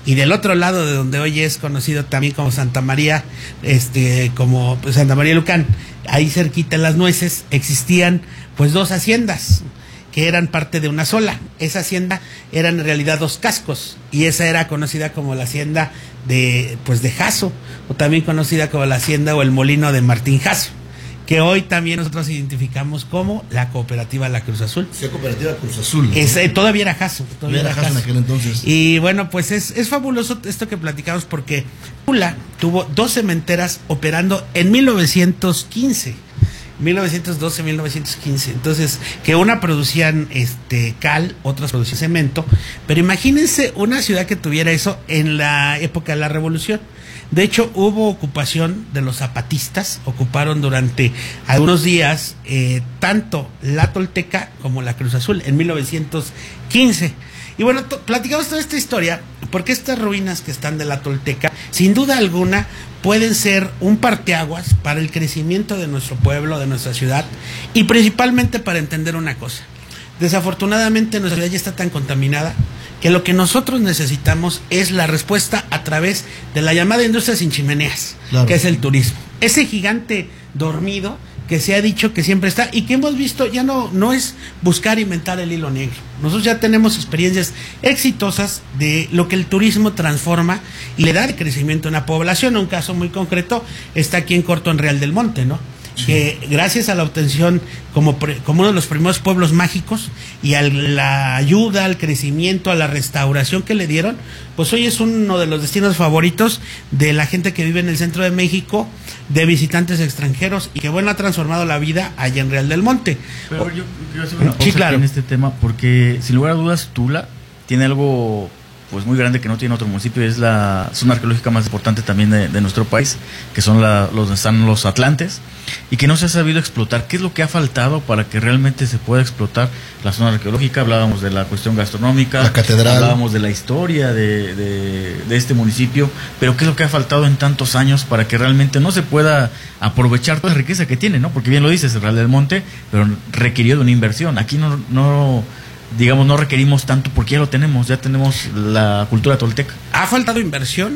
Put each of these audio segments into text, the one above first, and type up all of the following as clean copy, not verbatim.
y del otro lado de donde hoy es conocido también como Santa María, como pues, Santa María Lucán, ahí cerquita en Las Nueces, existían pues dos haciendas que eran parte de una sola. Esa hacienda eran en realidad dos cascos, y esa era conocida como la hacienda de Jasso, o también conocida como la hacienda o el molino de Martín Jasso, que hoy también nosotros identificamos como la cooperativa La Cruz Azul. Sí, cooperativa Cruz Azul, ¿no? Todavía era Jasso. Todavía era Jasso en aquel entonces. Y bueno, pues es fabuloso esto que platicamos, porque Tula tuvo dos cementeras operando en 1915. 1912, 1915. Entonces, que una producían cal, otras producían cemento, pero imagínense una ciudad que tuviera eso en la época de la Revolución. De hecho, hubo ocupación de los zapatistas, ocuparon durante algunos días tanto la Tolteca como la Cruz Azul en 1915. Y bueno, platicamos toda esta historia porque estas ruinas que están de la Tolteca, sin duda alguna, pueden ser un parteaguas para el crecimiento de nuestro pueblo, de nuestra ciudad, y principalmente para entender una cosa. Desafortunadamente nuestra ciudad ya está tan contaminada que lo que nosotros necesitamos es la respuesta a través de la llamada industria sin chimeneas, claro, que es el turismo. Ese gigante dormido que se ha dicho que siempre está y que hemos visto ya no es buscar inventar el hilo negro. Nosotros ya tenemos experiencias exitosas de lo que el turismo transforma y le da de crecimiento a una población. Un caso muy concreto está aquí en Corto, en Real del Monte, ¿no? Sí. Que gracias a la obtención como uno de los primeros pueblos mágicos y a la ayuda, al crecimiento, a la restauración que le dieron, pues hoy es uno de los destinos favoritos de la gente que vive en el centro de México, de visitantes extranjeros, y que bueno, ha transformado la vida allá en Real del Monte. Pero yo quiero hacer una pausa en este tema, porque sin lugar a dudas Tula tiene algo pues muy grande que no tiene otro municipio. Es la zona arqueológica más importante también de nuestro país, que son donde están los Atlantes, y que no se ha sabido explotar. ¿Qué es lo que ha faltado para que realmente se pueda explotar la zona arqueológica? Hablábamos de la cuestión gastronómica, la catedral, hablábamos de la historia de este municipio, pero ¿qué es lo que ha faltado en tantos años para que realmente no se pueda aprovechar toda la riqueza que tiene, ¿no? Porque bien lo dices, Real del Monte, pero requirió de una inversión. Aquí no requerimos tanto porque ya tenemos la cultura tolteca. Ha faltado inversión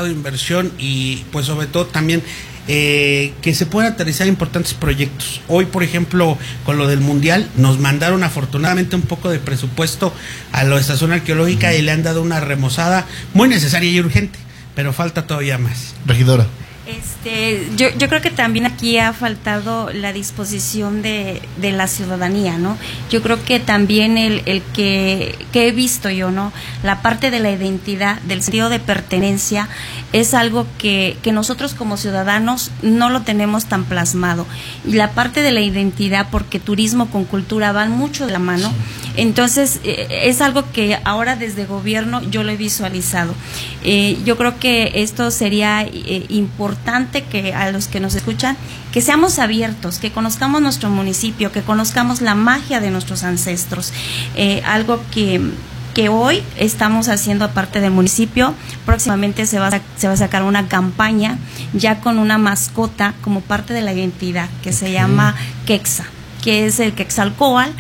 y pues sobre todo también que se puedan aterrizar importantes proyectos. Hoy, por ejemplo, con lo del Mundial, nos mandaron afortunadamente un poco de presupuesto a esta zona arqueológica y le han dado una remozada muy necesaria y urgente, pero falta todavía más. Regidora. Yo creo que también aquí ha faltado la disposición de la ciudadanía, ¿no? Yo creo que también el que he visto yo, ¿no? La parte de la identidad, del sentido de pertenencia, es algo que nosotros como ciudadanos no lo tenemos tan plasmado. Y la parte de la identidad, porque turismo con cultura van mucho de la mano, entonces es algo que ahora desde gobierno yo lo he visualizado. Yo creo que esto sería importante que a los que nos escuchan, que seamos abiertos, que conozcamos nuestro municipio, que conozcamos la magia de nuestros ancestros, algo que hoy estamos haciendo aparte del municipio. Próximamente se va a sacar una campaña ya con una mascota como parte de la identidad que se llama Quexa, que es el Quetzalcóatl,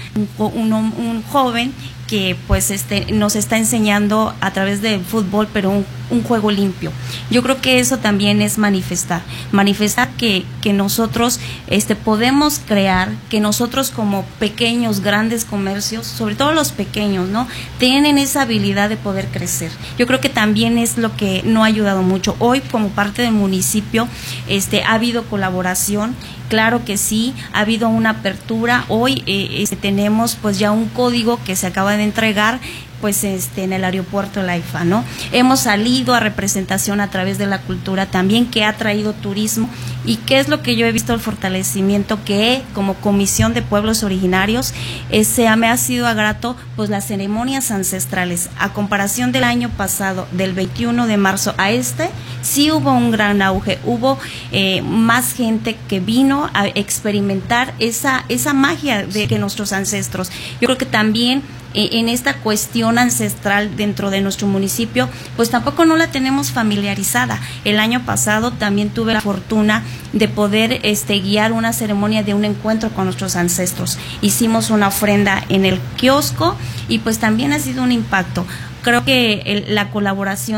un joven que pues nos está enseñando a través del fútbol, pero un juego limpio. Yo creo que eso también es manifestar que nosotros podemos crear, que nosotros como pequeños, grandes comercios, sobre todo los pequeños, ¿no?, tienen esa habilidad de poder crecer. Yo creo que también es lo que no ha ayudado mucho. Hoy, como parte del municipio, ha habido colaboración. Claro que sí, ha habido una apertura. Hoy tenemos pues ya un código que se acaba de entregar pues en el aeropuerto La IFA, ¿no? Hemos salido a representación a través de la cultura también, que ha traído turismo. ¿Y qué es lo que yo he visto? El fortalecimiento que como Comisión de Pueblos Originarios me ha sido grato, pues las ceremonias ancestrales. A comparación del año pasado, del 21 de marzo a sí hubo un gran auge, hubo más gente que vino a experimentar esa magia de que nuestros ancestros. Yo creo que también en esta cuestión ancestral dentro de nuestro municipio, pues tampoco no la tenemos familiarizada. El año pasado también tuve la fortuna de poder guiar una ceremonia de un encuentro con nuestros ancestros. Hicimos una ofrenda en el kiosco y pues también ha sido un impacto. Creo que la colaboración